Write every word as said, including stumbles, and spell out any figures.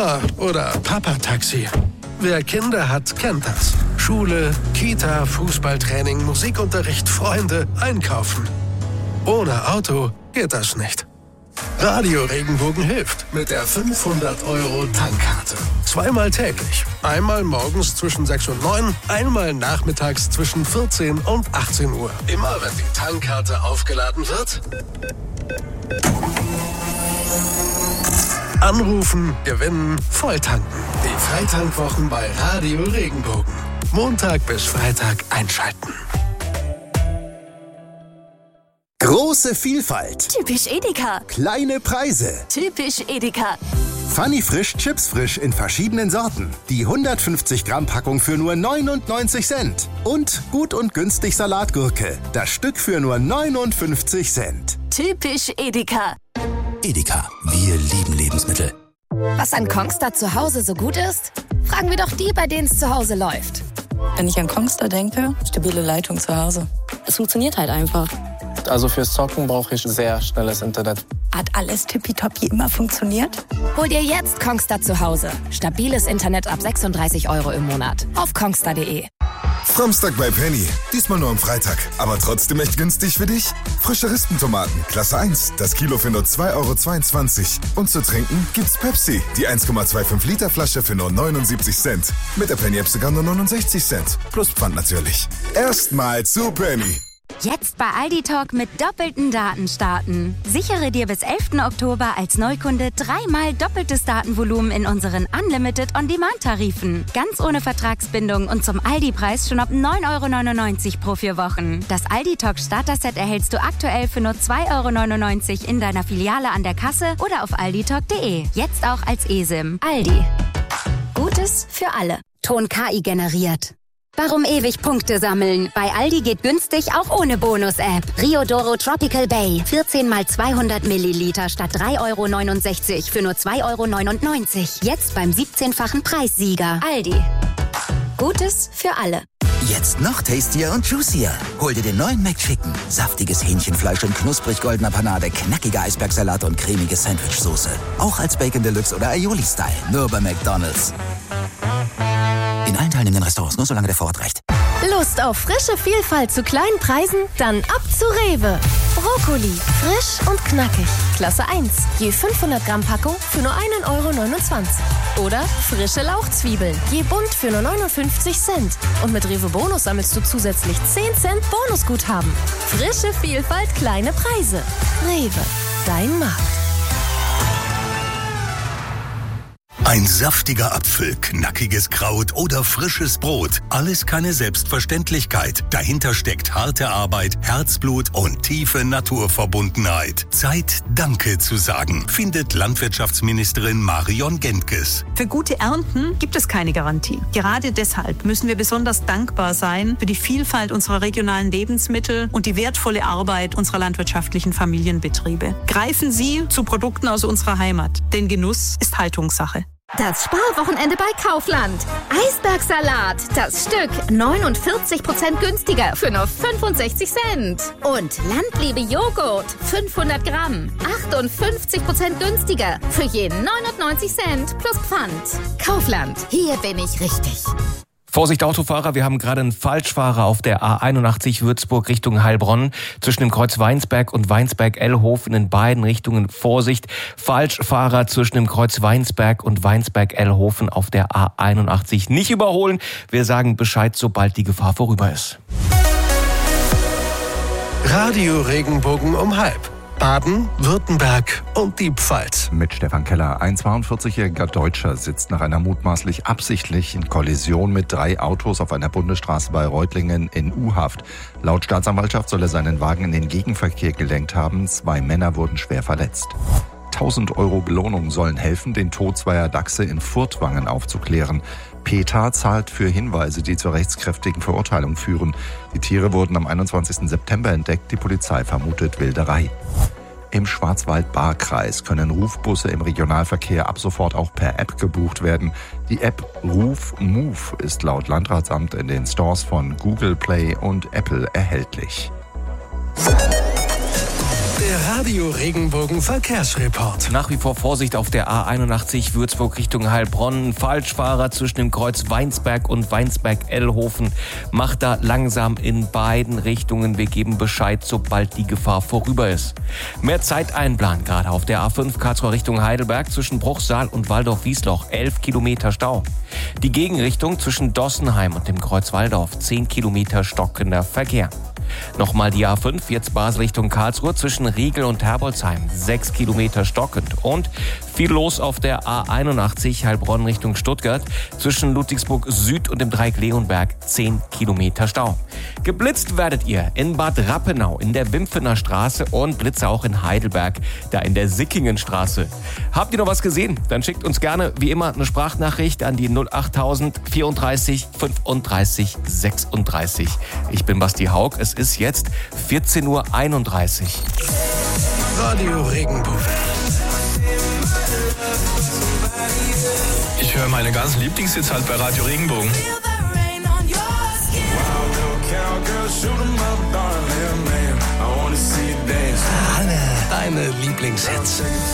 oder Papa-Taxi. Wer Kinder hat, kennt das. Schule, Kita, Fußballtraining, Musikunterricht, Freunde, Einkaufen. Ohne Auto geht das nicht. Radio Regenbogen hilft mit der fünfhundert Euro Tankkarte. Zweimal täglich. Einmal morgens zwischen sechs und neun, einmal nachmittags zwischen vierzehn und achtzehn Uhr. Immer wenn die Tankkarte aufgeladen wird, anrufen, gewinnen, volltanken. Die Freitankwwochen bei Radio Regenbogen. Montag bis Freitag einschalten. Große Vielfalt. Typisch Edeka. Kleine Preise. Typisch Edeka. Funny Frisch Chips Frisch in verschiedenen Sorten. Die hundertfünfzig Gramm Packung für nur neunundneunzig Cent. Und gut und günstig Salatgurke. Das Stück für nur neunundfünfzig Cent. Typisch Edeka. Edeka. Wir lieben Lebensmittel. Was an Kongstar zu Hause so gut ist? Fragen wir doch die, bei denen es zu Hause läuft. Wenn ich an Kongstar denke, stabile Leitung zu Hause. Es funktioniert halt einfach. Also fürs Zocken brauche ich sehr schnelles Internet. Hat alles tippitoppi immer funktioniert? Hol dir jetzt Kongstar zu Hause. Stabiles Internet ab sechsunddreißig Euro im Monat. Auf kongstar punkt de. Samstag bei Penny. Diesmal nur am Freitag. Aber trotzdem echt günstig für dich? Frische Rispentomaten, Klasse eins. Das Kilo für nur zwei Euro zweiundzwanzig. Und zu trinken gibt's Pepsi. Die eins Komma fünfundzwanzig Liter Flasche für nur neunundsiebzig Cent. Mit der Penny-App sogar nur neunundsechzig Cent. Plus Pfand natürlich. Erstmal zu Penny. Jetzt bei Aldi Talk mit doppelten Daten starten. Sichere dir bis elften Oktober als Neukunde dreimal doppeltes Datenvolumen in unseren Unlimited On-Demand-Tarifen. Ganz ohne Vertragsbindung und zum Aldi-Preis schon ab neun Euro neunundneunzig pro vier Wochen. Das Aldi Talk Starter-Set erhältst du aktuell für nur zwei Euro neunundneunzig in deiner Filiale an der Kasse oder auf alditalk punkt de. Jetzt auch als eSIM. Aldi. Gutes für alle. Ton K I generiert. Warum ewig Punkte sammeln? Bei Aldi geht günstig auch ohne Bonus-App. Riodoro Tropical Bay. vierzehn mal zweihundert Milliliter statt drei Euro neunundsechzig für nur zwei Euro neunundneunzig. Jetzt beim siebzehnfachen Preissieger. Aldi. Gutes für alle. Jetzt noch tastier und juicier. Hol dir den neuen McChicken. Saftiges Hähnchenfleisch in knusprig goldener Panade, knackiger Eisbergsalat und cremige Sandwichsoße. Auch als Bacon Deluxe oder Aioli-Style. Nur bei McDonald's. In allen teilnehmenden Restaurants, nur solange der Vorrat reicht. Lust auf frische Vielfalt zu kleinen Preisen? Dann ab zu Rewe. Brokkoli, frisch und knackig. Klasse eins. Je fünfhundert Gramm Packung für nur einen Euro neunundzwanzig. Oder frische Lauchzwiebeln. Je bunt für nur neunundfünfzig Cent. Und mit Rewe Bonus sammelst du zusätzlich zehn Cent Bonusguthaben. Frische Vielfalt, kleine Preise. Rewe. Dein Markt. Ein saftiger Apfel, knackiges Kraut oder frisches Brot. Alles keine Selbstverständlichkeit. Dahinter steckt harte Arbeit, Herzblut und tiefe Naturverbundenheit. Zeit, Danke zu sagen, findet Landwirtschaftsministerin Marion Gentges. Für gute Ernten gibt es keine Garantie. Gerade deshalb müssen wir besonders dankbar sein für die Vielfalt unserer regionalen Lebensmittel und die wertvolle Arbeit unserer landwirtschaftlichen Familienbetriebe. Greifen Sie zu Produkten aus unserer Heimat, denn Genuss ist Haltungssache. Das Sparwochenende bei Kaufland. Eisbergsalat, das Stück neunundvierzig Prozent günstiger für nur fünfundsechzig Cent. Und Landliebe Joghurt, fünfhundert Gramm, achtundfünfzig Prozent günstiger für je neunundneunzig Cent plus Pfand. Kaufland, hier bin ich richtig. Vorsicht Autofahrer, wir haben gerade einen Falschfahrer auf der A einundachtzig Würzburg Richtung Heilbronn. Zwischen dem Kreuz Weinsberg und Weinsberg-Ellhofen in beiden Richtungen Vorsicht. Falschfahrer zwischen dem Kreuz Weinsberg und Weinsberg-Ellhofen auf der A einundachtzig. Nicht überholen. Wir sagen Bescheid, sobald die Gefahr vorüber ist. Radio Regenbogen um halb. Baden, Württemberg und die Pfalz. Mit Stefan Keller. Ein zweiundvierzigjähriger Deutscher sitzt nach einer mutmaßlich absichtlichen Kollision mit drei Autos auf einer Bundesstraße bei Reutlingen in U-Haft. Laut Staatsanwaltschaft soll er seinen Wagen in den Gegenverkehr gelenkt haben. Zwei Männer wurden schwer verletzt. tausend Euro Belohnung sollen helfen, den Tod zweier Dachse in Furtwangen aufzuklären. PETA zahlt für Hinweise, die zur rechtskräftigen Verurteilung führen. Die Tiere wurden am einundzwanzigsten September entdeckt. Die Polizei vermutet Wilderei. Im Schwarzwald-Baar-Kreis können Rufbusse im Regionalverkehr ab sofort auch per App gebucht werden. Die App Ruf Move ist laut Landratsamt in den Stores von Google Play und Apple erhältlich. Der Radio Regenbogen Verkehrsreport. Nach wie vor Vorsicht auf der A einundachtzig Würzburg Richtung Heilbronn. Falschfahrer zwischen dem Kreuz Weinsberg und Weinsberg-Ellhofen. Macht da langsam in beiden Richtungen. Wir geben Bescheid, sobald die Gefahr vorüber ist. Mehr Zeit einplanen, gerade auf der A fünf Karlsruhe Richtung Heidelberg zwischen Bruchsal und Waldorf-Wiesloch. elf Kilometer Stau. Die Gegenrichtung zwischen Dossenheim und dem Kreuz Waldorf. zehn Kilometer stockender Verkehr. Nochmal die A fünf, jetzt Basel Richtung Karlsruhe zwischen Riegel und Herbolzheim. sechs Kilometer stockend. Und viel los auf der A einundachtzig Heilbronn Richtung Stuttgart zwischen Ludwigsburg Süd und dem Dreieck Leonberg. zehn Kilometer Stau. Geblitzt werdet ihr in Bad Rappenau in der Wimpfener Straße und Blitze auch in Heidelberg, da in der Sickingenstraße. Habt ihr noch was gesehen? Dann schickt uns gerne wie immer eine Sprachnachricht an die null achttausend vierunddreißig fünfunddreißig sechsunddreißig. Ich bin Basti Haug. Es ist jetzt vierzehn Uhr einunddreißig. Radio Regenbogen. Ich höre meine ganzen Lieblingshits halt bei Radio Regenbogen. Alle deine Lieblingshits.